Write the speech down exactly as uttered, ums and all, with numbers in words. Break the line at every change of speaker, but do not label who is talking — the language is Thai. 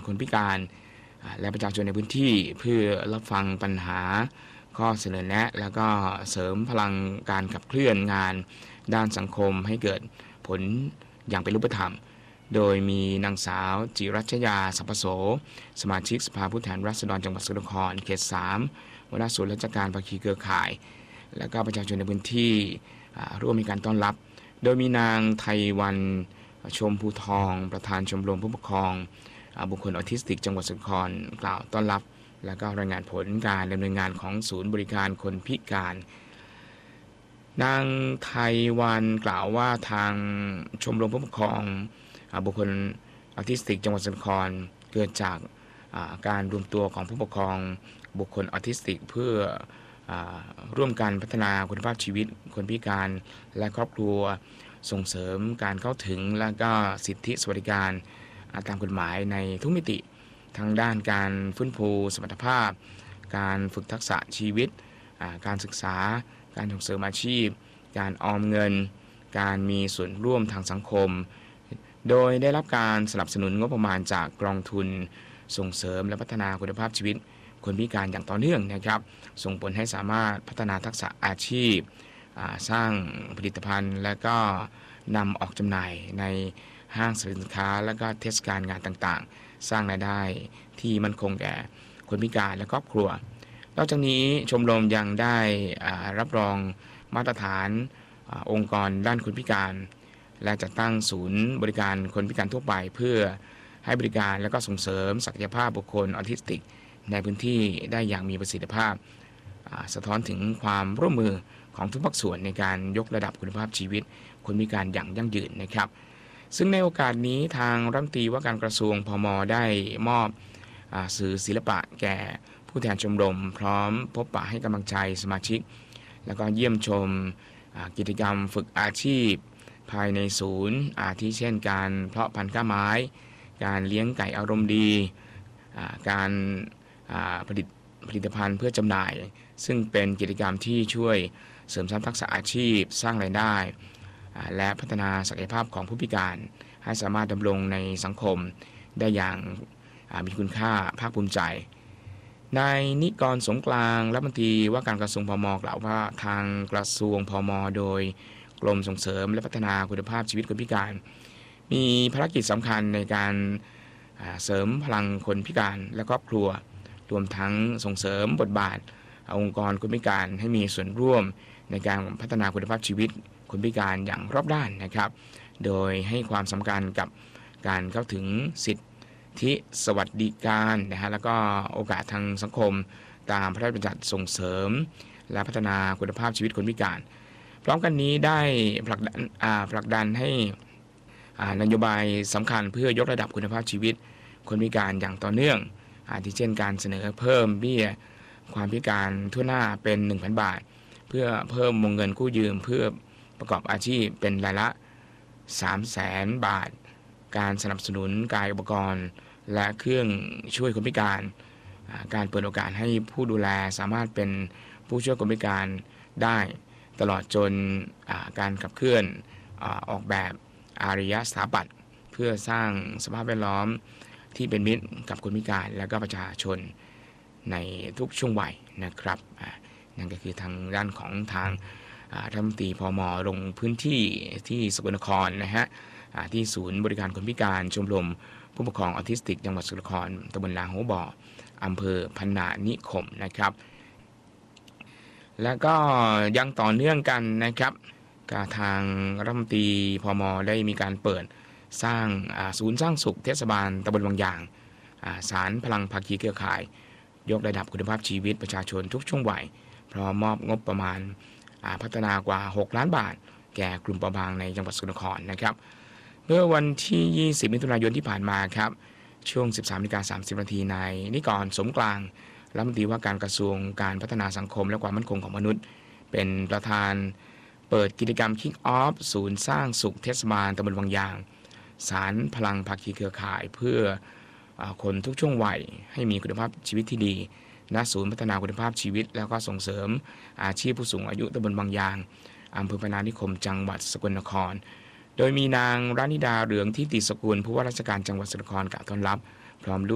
คนพิการและประชาชนในพื้นที่เพื่อรับฟังปัญหาข้อเสนอแนะแล้วก็เสริมพลังการขับเคลื่อนงานด้านสังคมให้เกิดผลอย่างเป็นรูปธรรมโดยมีนางสาวจิรัชยาสัพพโสสมาชิกสภาผู้แทนราษฎรจังหวัดสกลนครเขตสามหัวหน้าส่วนราชการภาคีเครือข่ายและก็ประชาชนในพื้นที่ร่วมมีการต้อนรับโดยมีนางไทยวันชมพูทองประธานชมรมผู้ปกครองบุคคลออทิสติกจังหวัดสกลนครกล่าวต้อนรับและก็รายงานผลการดำเนินงานของศูนย์บริการคนพิการนางไทยวันกล่าวว่าทางชมรมผู้ปกครองบุคคลออทิสติกจังหวัดสกลนครเกิดจากการรวมตัวของผู้ปกครองบุคคลออทิสติกเพื่อร่วมกันพัฒนาคุณภาพชีวิตคนพิการและครอบครัวส่งเสริมการเข้าถึงและก็สิทธิสวัสดิการตามกฎหมายในทุกมิติทั้งด้านการฟื้นฟูสมรรถภาพการฝึกทักษะชีวิตการศึกษาการส่งเสริมอาชีพการออมเงินการมีส่วนร่วมทางสังคมโดยได้รับการสนับสนุนงบประมาณจากกองทุนส่งเสริมและพัฒนาคุณภาพชีวิตคนพิการอย่างต่อเนื่องนะครับส่งผลให้สามารถพัฒนาทักษะอาชีพสร้างผลิตภัณฑ์และก็นำออกจำหน่ายในห้างสินค้าและก็เทศกาลงานต่างๆสร้างรายได้ที่มั่นคงแก่คนพิการและครอบครัวนอกจากนี้ชมรมยังได้รับรองมาตรฐานองค์กรด้านคนพิการและจัดตั้งศูนย์บริการคนพิการทั่วไปเพื่อให้บริการและก็ส่งเสริมศักยภาพบุคคลออทิสติกในพื้นที่ได้อย่างมีประสิทธิภาพสะท้อนถึงความร่วมมือของทุกภาคส่วนในการยกระดับคุณภาพชีวิตคนพิการอย่างยั่งยืนนะครับซึ่งในโอกาสนี้ทางรัฐมนตรีว่าการกระทรวงพม.ได้มอบสื่อศิลปะแก่ผู้แทนชมรมพร้อมพบปะให้กำลังใจสมาชิกแล้วก็เยี่ยมชมกิจกรรมฝึกอาชีพภายในศูนย์อาทิเช่นการเพาะพันธุ์กล้าไม้การเลี้ยงไก่อารมณ์ดีการผลิตผลิตภัณฑ์เพื่อจำหน่ายซึ่งเป็นกิจกรรมที่ช่วยเสริมสร้างทักษะอาชีพสร้างรายได้และพัฒนาศักยภาพของผู้พิการให้สามารถดำรงในสังคมได้อย่างมีคุณค่าภาคภูมิใจนายนิกรสงกลางรัฐมนตรีว่าการกระทรวงพม.กล่าวว่าทางกระทรวงพม.โดยกรมส่งเสริมและพัฒนาคุณภาพชีวิตคนพิการมีภารกิจสำคัญในการเสริมพลังคนพิการและครอบครัวรวมทั้งส่งเสริมบทบาทองค์กรคนพิการให้มีส่วนร่วมในการพัฒนาคุณภาพชีวิตคนพิการอย่างรอบด้านนะครับโดยให้ความสำคัญกับการเข้าถึงสิทธิสวัสดิการนะฮะแล้วก็โอกาสทางสังคมตามพระราชบัญญัติส่งเสริมและพัฒนาคุณภาพชีวิตคนพิการพร้อมกันนี้ได้ผลักดันผลักดันให้นโยบายสำคัญเพื่อยกระดับคุณภาพชีวิตคนพิการอย่างต่อเนื่องอาทิเช่นการเสนอเพิ่มเบี้ยความพิการทั่วหน้าเป็น หนึ่งพัน บาทเพื่อเพิ่มวงเงินกู้ยืมเพื่อประกอบอาชีพเป็นรายละ สามแสน บาทการสนับสนุนกายอุปกรณ์และเครื่องช่วยคนพิการการเปิดโอกาสให้ผู้ดูแลสามารถเป็นผู้ช่วยคนพิการได้ตลอดจนการขับเคลื่อนออกแบบอารยสถาปัตย์เพื่อสร้างสภาพแวดล้อมที่เป็นมิตรกับคนพิการและก็ประชาชนในทุกช่วงวัยนะครับนั่นก็คือทางด้านของทางรัฐมนตรีพม.ลงพื้นที่ที่สกลนครนะฮะที่ศูนย์บริการคนพิการชมรมผู้ปกครองออทิสติกจังหวัดสกลนครตำบลนาหัวบ่ออำเภอพนานิคมนะครับแล้วก็ยังต่อเนื่องกันนะครับกับทางรัฐมนตรีพม.ได้มีการเปิดสร้างศูนย์สร้างสุขเทศบาลตำบลบางอย่างศาลพลังภาคีเครือข่ายยกระดับคุณภาพชีวิตประชาชนทุกช่วงวัยพร้อมมอบงบประมาณพัฒนากว่าหกล้านบาทแก่กลุ่มเปราะบางในจังหวัดสกลนครนะครับเมื่อวันที่ยี่สิบมิถุนายนที่ผ่านมาครับช่วง สิบสามนาฬิกาสามสิบนาทีนายนิกรสมกลางรัฐมนตรีว่าการกระทรวงการพัฒนาสังคมและความมั่นคงของมนุษย์เป็นประธานเปิดกิจกรรม Kick Off ศูนย์สร้างสุขเทศบาลตำบลบางอย่างศาลพลังภาคีเครือข่ายเพื่อคนทุกช่วงวัยให้มีคุณภาพชีวิตที่ดีณศูนย์พัฒนาคุณภาพชีวิตแล้วก็ส่งเสริมอาชีพผู้สูงอายุตำบลบางอย่างอำเภอพนานิคมจังหวัดสกลนครโดยมีนางรานิดาเหลืองทิติสกุลผู้ว่าราชการจังหวัดสกลนครกล่าวต้อนรับพร้อม